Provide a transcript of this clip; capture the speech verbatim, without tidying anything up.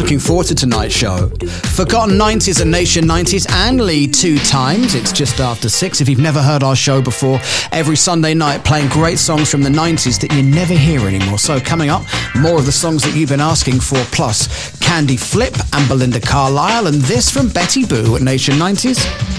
looking forward to tonight's show. Forgotten nineties and Nation nineties and Lee two times. It's just after six. If you've never heard our show before, every Sunday night playing great songs from the nineties that you never hear anymore. So coming up, more of the songs that you've been asking for, plus Candy Flip and Belinda Carlisle, and this from Betty Boo at Nation nineties.